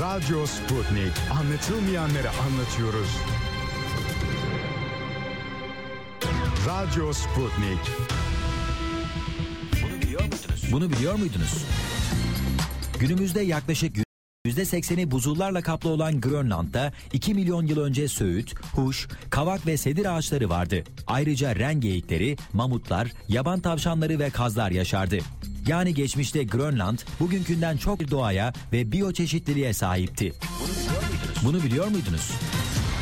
Radyo Sputnik. Anlatılmayanları anlatıyoruz. Radyo Sputnik. Bunu biliyor muydunuz? Günümüzde yaklaşık %80'i buzullarla kaplı olan Grönland'da 2 milyon yıl önce söğüt, huş, kavak ve sedir ağaçları vardı. Ayrıca ren geyikleri, mamutlar, yaban tavşanları ve kazlar yaşardı. Yani geçmişte Grönland bugünkünden çok doğaya ve biyoçeşitliliğe sahipti. Bunu biliyor muydunuz?